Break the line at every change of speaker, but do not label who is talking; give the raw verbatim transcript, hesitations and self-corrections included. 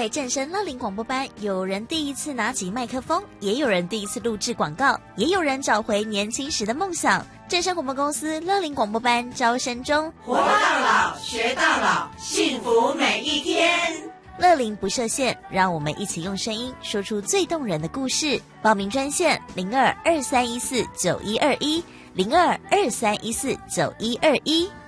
在正声乐龄广播班，有人第一次拿起麦克风，也有人第一次录制广告，也有人找回年轻时的梦想。正声广播公司乐龄广播班招生中，
活到老，学到老，幸福每一天。
乐龄不设限，让我们一起用声音说出最动人的故事。报名专线零二二三一四九一二一零二二三一四九一二一。